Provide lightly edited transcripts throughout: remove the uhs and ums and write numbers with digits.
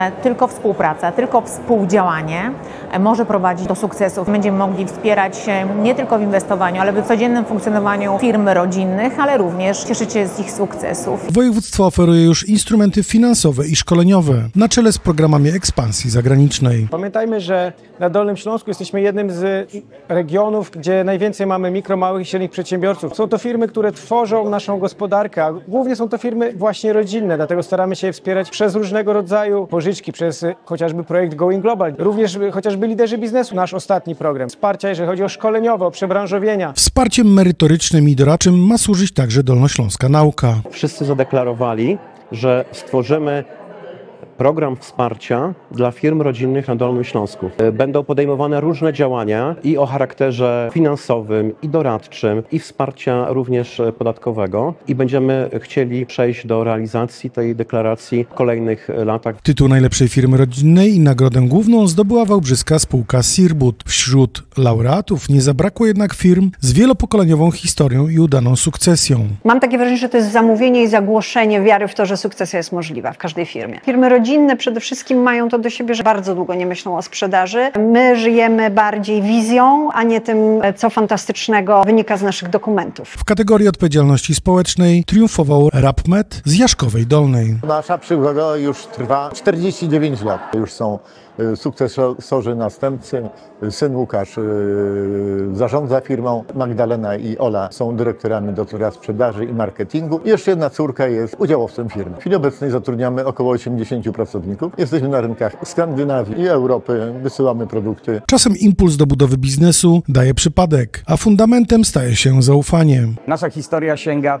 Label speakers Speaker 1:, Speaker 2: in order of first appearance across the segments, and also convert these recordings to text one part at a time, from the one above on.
Speaker 1: Tylko współpraca, tylko współdziałanie może prowadzić do sukcesów. Będziemy mogli wspierać się nie tylko w inwestowaniu, ale w codziennym funkcjonowaniu firm rodzinnych, ale również cieszyć się z ich sukcesów.
Speaker 2: Województwo oferuje już instrumenty finansowe i szkoleniowe na czele z programami ekspansji zagranicznej.
Speaker 3: Pamiętajmy, że na Dolnym Śląsku jesteśmy jednym z regionów, gdzie najwięcej mamy mikro, małych i średnich przedsiębiorców. Są to firmy, które tworzą naszą gospodarkę, a głównie są to firmy właśnie rodzinne, dlatego staramy się je wspierać przez różnego rodzaju pożyczki, przez chociażby projekt Going Global, również chociażby Liderzy Biznesu, nasz ostatni program. Wsparcia, jeżeli chodzi o szkoleniowe, o przebranżowienia.
Speaker 2: Wsparciem merytorycznym i doradczym ma służyć także Dolnośląska Nauka.
Speaker 4: Wszyscy zadeklarowali, że stworzymy program wsparcia dla firm rodzinnych na Dolnym Śląsku. Będą podejmowane różne działania i o charakterze finansowym, i doradczym, i wsparcia również podatkowego. I będziemy chcieli przejść do realizacji tej deklaracji w kolejnych latach.
Speaker 2: Tytuł najlepszej firmy rodzinnej i nagrodę główną zdobyła wałbrzyska spółka Sirbut. Wśród laureatów nie zabrakło jednak firm z wielopokoleniową historią i udaną sukcesją.
Speaker 5: Mam takie wrażenie, że to jest zamówienie i zagłoszenie wiary w to, że sukcesja jest możliwa w każdej firmie. Firmy rodzinne przede wszystkim mają to do siebie, że bardzo długo nie myślą o sprzedaży. My żyjemy bardziej wizją, a nie tym, co fantastycznego wynika z naszych dokumentów. W
Speaker 2: kategorii odpowiedzialności społecznej triumfował RAPMED z Jaszkowej Dolnej.
Speaker 6: Nasza przygoda już trwa 49 lat. Już są sukcesorzy, następcy. Syn Łukasz zarządza firmą, Magdalena i Ola są dyrektorami do sprzedaży i marketingu. I jeszcze jedna córka jest udziałowcem firmy. W chwili obecnej zatrudniamy około 80 pracowników. Jesteśmy na rynkach Skandynawii i Europy, wysyłamy produkty.
Speaker 2: Czasem impuls do budowy biznesu daje przypadek, a fundamentem staje się zaufanie.
Speaker 7: Nasza historia sięga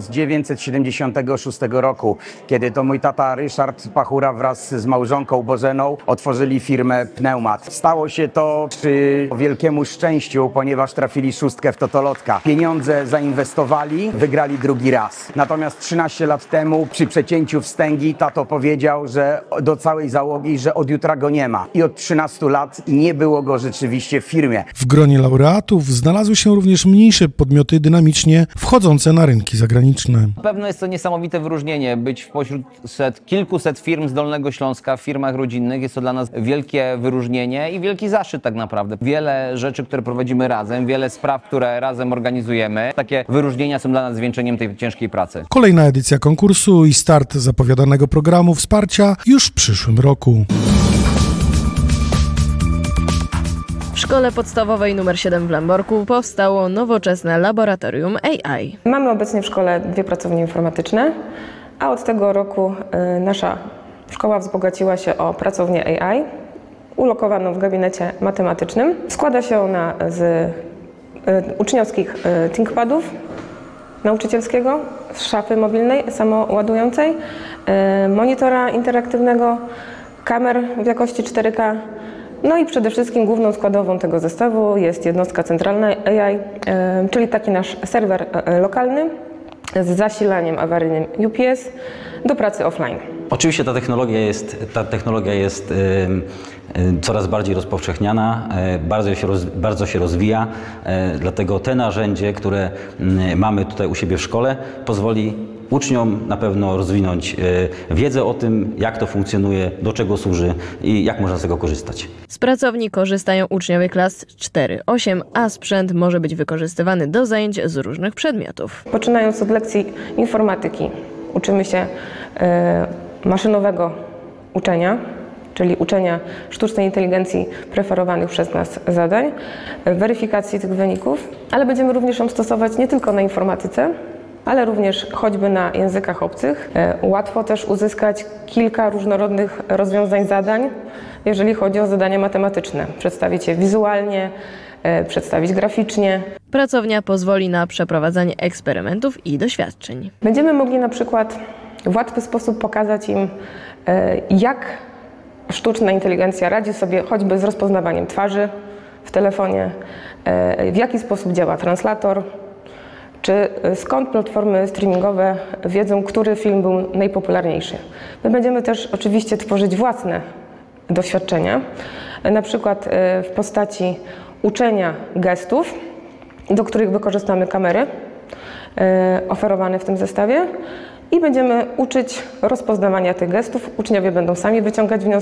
Speaker 7: 1976 roku, kiedy to mój tata Ryszard Pachura wraz z małżonką Bożeną otworzyli firmę Pneumat. Stało się to przy wielkiemu szczęściu, ponieważ trafili szóstkę w totolotka. Pieniądze zainwestowali, wygrali drugi raz. Natomiast 13 lat temu przy przecięciu wstęgi tato powiedział, że do całej załogi, że od jutra go nie ma. I od 13 lat nie było go rzeczywiście w firmie.
Speaker 2: W gronie laureatów znalazły się również mniejsze podmioty dynamicznie wchodzące na rynki zagraniczne.
Speaker 8: Na pewno jest to niesamowite wyróżnienie, być wpośród kilkuset firm z Dolnego Śląska w firmach rodzinnych. Jest to dla nas wielkie wyróżnienie i wielki zaszczyt tak naprawdę. Wiele rzeczy, które prowadzimy razem, wiele spraw, które razem organizujemy. Takie wyróżnienia są dla nas zwieńczeniem tej ciężkiej pracy.
Speaker 2: Kolejna edycja konkursu i start zapowiadanego programu wsparcia już w przyszłym roku.
Speaker 9: W szkole podstawowej nr 7 w Lęborku powstało nowoczesne laboratorium AI.
Speaker 10: Mamy obecnie w szkole 2 pracownie informatyczne, a od tego roku nasza szkoła wzbogaciła się o pracownię AI, ulokowaną w gabinecie matematycznym. Składa się ona z uczniowskich ThinkPadów nauczycielskiego, z szafy mobilnej samoładującej, monitora interaktywnego, kamer w jakości 4K. No i przede wszystkim główną składową tego zestawu jest jednostka centralna AI, czyli taki nasz serwer lokalny z zasilaniem awaryjnym UPS do pracy offline.
Speaker 11: Oczywiście ta technologia jest coraz bardziej rozpowszechniana, bardzo się rozwija, dlatego te narzędzie, które mamy tutaj u siebie w szkole, pozwoli uczniom na pewno rozwinąć wiedzę o tym, jak to funkcjonuje, do czego służy i jak można z tego korzystać.
Speaker 9: Z pracowni korzystają uczniowie klas 4-8, a sprzęt może być wykorzystywany do zajęć z różnych przedmiotów.
Speaker 10: Poczynając od lekcji informatyki, uczymy się maszynowego uczenia, czyli uczenia sztucznej inteligencji preferowanych przez nas zadań, weryfikacji tych wyników, ale będziemy również ją stosować nie tylko na informatyce, ale również choćby na językach obcych. Łatwo też uzyskać kilka różnorodnych rozwiązań zadań, jeżeli chodzi o zadania matematyczne. Przedstawić je wizualnie, przedstawić graficznie.
Speaker 9: Pracownia pozwoli na przeprowadzanie eksperymentów i doświadczeń.
Speaker 10: Będziemy mogli na przykład w łatwy sposób pokazać im, jak sztuczna inteligencja radzi sobie choćby z rozpoznawaniem twarzy w telefonie, w jaki sposób działa translator, czy skąd platformy streamingowe wiedzą, który film był najpopularniejszy. My będziemy też oczywiście tworzyć własne doświadczenia, na przykład w postaci uczenia gestów, do których wykorzystamy kamery oferowane w tym zestawie i będziemy uczyć rozpoznawania tych gestów. Uczniowie będą sami wyciągać wnioski.